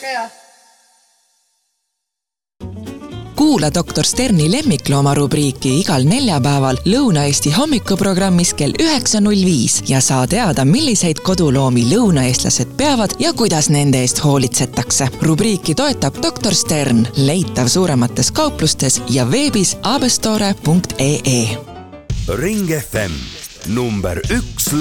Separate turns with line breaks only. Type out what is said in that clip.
hea.
Kuula Dr. Sterni lemmiklooma rubriiki igal neljapäeval Lõuna-Eesti hommikuprogrammis kell 9.05 ja saa teada, milliseid koduloomi lõunaeestlased peavad ja kuidas nende eest hoolitsetakse. Rubriiki toetab Dr. Stern, leitav suuremates kauplustes ja veebis abestore.ee.
Ring FM number 1